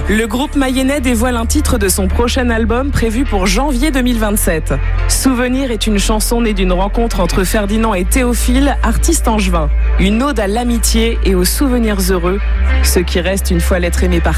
Le groupe mayennais dévoile un titre de son prochain album prévu pour janvier 2027. Souvenir est une chanson née d'une rencontre entre Ferdinand et Théophile, artiste angevin. Une ode à l'amitié et aux souvenirs heureux, ce qui reste une fois l'être aimé par